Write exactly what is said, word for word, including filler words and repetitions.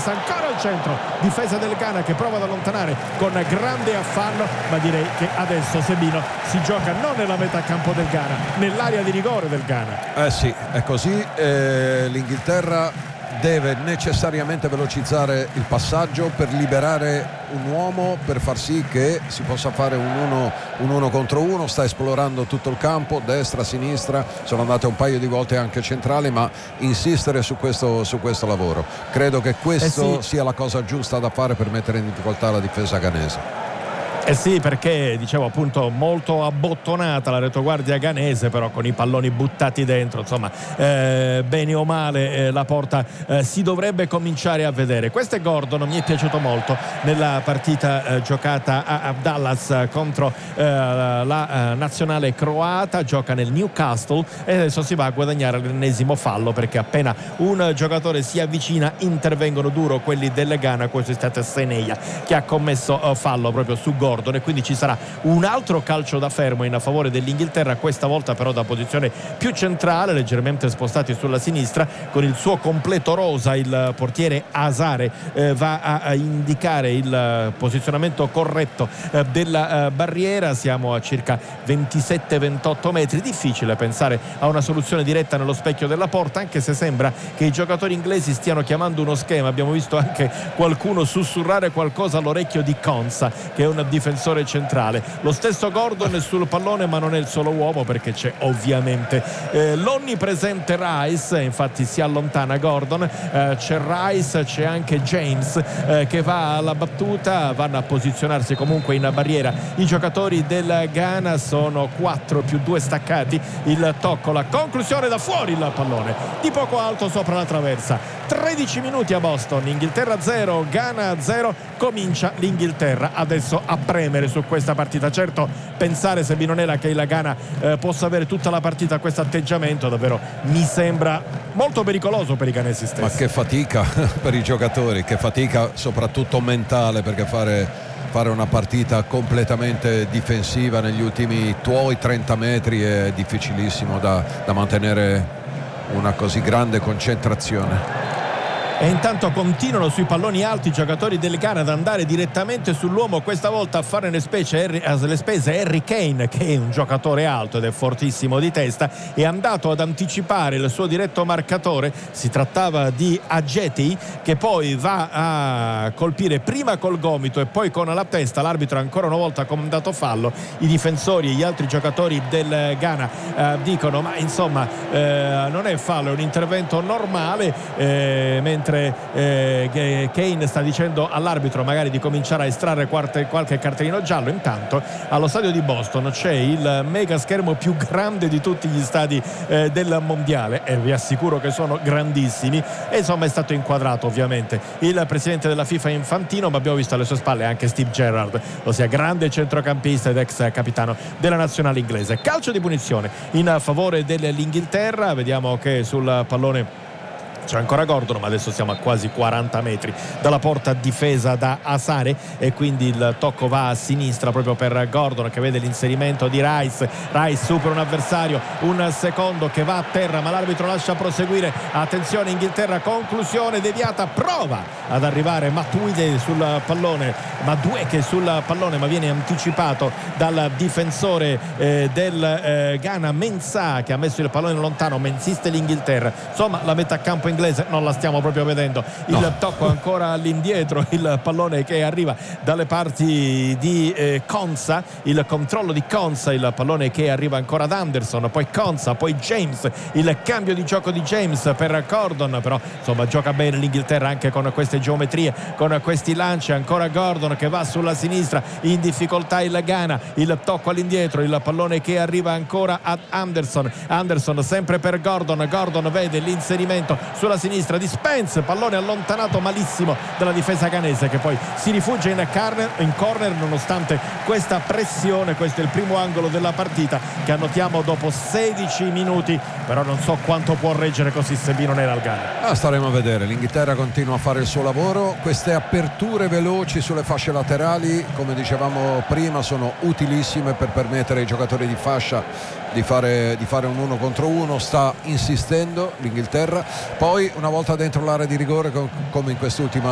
Rice ancora al centro, difesa del Ghana che prova ad allontanare con grande affanno, ma direi che adesso Sebino si gioca non nella metà campo del Ghana, nell'area di rigore del Ghana. Eh sì, è così. eh, l'Inghilterra deve necessariamente velocizzare il passaggio per liberare un uomo, per far sì che si possa fare un uno, un uno contro uno. Sta esplorando tutto il campo, destra, sinistra, sono andate un paio di volte anche centrali, ma insistere su questo, su questo lavoro, credo che questo eh sì. sia la cosa giusta da fare per mettere in difficoltà la difesa ghanese. Eh sì, perché dicevo appunto molto abbottonata la retroguardia ghanese, però con i palloni buttati dentro, insomma eh, bene o male eh, la porta eh, si dovrebbe cominciare a vedere. Questo è Gordon, mi è piaciuto molto nella partita eh, giocata a, a Dallas contro eh, la eh, nazionale croata, gioca nel Newcastle e adesso si va a guadagnare l'ennesimo fallo, perché appena un giocatore si avvicina intervengono duro quelli del Ghana. Questo è stato Seneia che ha commesso eh, fallo proprio su Gordon, e quindi ci sarà un altro calcio da fermo in favore dell'Inghilterra, questa volta però da posizione più centrale, leggermente spostati sulla sinistra. Con il suo completo rosa il portiere Asare eh, va a, a indicare il posizionamento corretto eh, della eh, barriera. Siamo a circa ventisette ventotto metri, difficile pensare a una soluzione diretta nello specchio della porta, anche se sembra che i giocatori inglesi stiano chiamando uno schema. Abbiamo visto anche qualcuno sussurrare qualcosa all'orecchio di Konsa, che è un difensore centrale. Lo stesso Gordon è sul pallone, ma non è il solo uomo, perché c'è ovviamente eh, l'onnipresente Rice, infatti si allontana Gordon, eh, c'è Rice, c'è anche James eh, che va alla battuta, vanno a posizionarsi comunque in barriera i giocatori del Ghana, sono quattro più due staccati, il tocco, la conclusione da fuori, il pallone di poco alto sopra la traversa. Tredici minuti a Boston, Inghilterra zero, Ghana zero, comincia l'Inghilterra adesso a premere su questa partita. Certo, pensare, se Binonella, che il Ghana eh, possa avere tutta la partita questo atteggiamento davvero mi sembra molto pericoloso per i ghanesi stessi. Ma che fatica per i giocatori, che fatica soprattutto mentale, perché fare, fare una partita completamente difensiva negli ultimi tuoi trenta metri è difficilissimo da, da mantenere una così grande concentrazione. E intanto continuano sui palloni alti i giocatori del Ghana ad andare direttamente sull'uomo, questa volta a fare le spese Harry, le spese Harry Kane, che è un giocatore alto ed è fortissimo di testa, è andato ad anticipare il suo diretto marcatore. Si trattava di Adjeti, che poi va a colpire prima col gomito e poi con la testa. L'arbitro ancora una volta ha comandato fallo. I difensori e gli altri giocatori del Ghana eh, dicono ma insomma eh, non è fallo, è un intervento normale, eh, mentre Eh, Kane sta dicendo all'arbitro magari di cominciare a estrarre qualche, qualche cartellino giallo. Intanto allo stadio di Boston c'è il mega schermo più grande di tutti gli stadi eh, del mondiale, e vi assicuro che sono grandissimi, e insomma è stato inquadrato ovviamente il presidente della FIFA Infantino, ma abbiamo visto alle sue spalle anche Steve Gerrard, ossia grande centrocampista ed ex capitano della nazionale inglese. Calcio di punizione in favore dell'Inghilterra, vediamo che sul pallone c'è ancora Gordon, ma adesso siamo a quasi quaranta metri dalla porta difesa da Asare, e quindi il tocco va a sinistra proprio per Gordon, che vede l'inserimento di Rice. Rice supera un avversario, un secondo che va a terra, ma l'arbitro lascia proseguire. Attenzione, Inghilterra, conclusione deviata, prova ad arrivare Matuide sul pallone, Madueke sul pallone, ma viene anticipato dal difensore eh, del eh, Ghana, Mensah, che ha messo il pallone lontano, ma insiste l'Inghilterra. Insomma, la metà campo inglese non la stiamo proprio vedendo. Il no. tocco ancora all'indietro, il pallone che arriva dalle parti di eh, Konsa, il controllo di Konsa, il pallone che arriva ancora ad Anderson, poi Konsa, poi James, il cambio di gioco di James per Gordon, però insomma gioca bene l'Inghilterra anche con queste geometrie, con questi lanci. Ancora Gordon che va sulla sinistra, in difficoltà il Ghana, il tocco all'indietro, il pallone che arriva ancora ad Anderson, Anderson sempre per Gordon, Gordon vede l'inserimento sulla sinistra di Spence, pallone allontanato malissimo dalla difesa ghanese, che poi si rifugia in corner, in corner nonostante questa pressione. Questo è il primo angolo della partita che annotiamo dopo sedici minuti, però non so quanto può reggere così Sebino Nera al Ghana. Ah, staremo a vedere. L'Inghilterra continua a fare il suo lavoro, queste aperture veloci sulle fasce laterali, come dicevamo prima, sono utilissime per permettere ai giocatori di fascia di fare, di fare un uno contro uno. Sta insistendo l'Inghilterra, poi una volta dentro l'area di rigore, come in quest'ultima